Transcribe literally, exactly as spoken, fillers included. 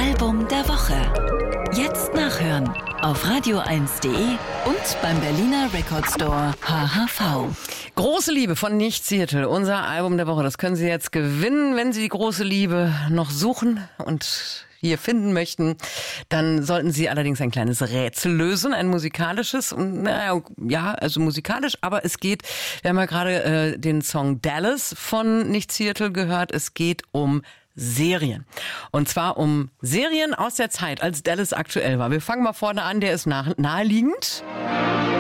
Album der Woche. Jetzt nachhören auf radio eins punkt de und beim Berliner Record Store H H V. Große Liebe von Nicht Seattle, unser Album der Woche. Das können Sie jetzt gewinnen, wenn Sie die große Liebe noch suchen und hier finden möchten. Dann sollten Sie allerdings ein kleines Rätsel lösen, ein musikalisches. Naja, ja, also musikalisch, aber es geht, wir haben ja gerade äh, den Song Dallas von Nicht Seattle gehört, es geht um Serien. Und zwar um Serien aus der Zeit, als Dallas aktuell war. Wir fangen mal vorne an, der ist nah, naheliegend.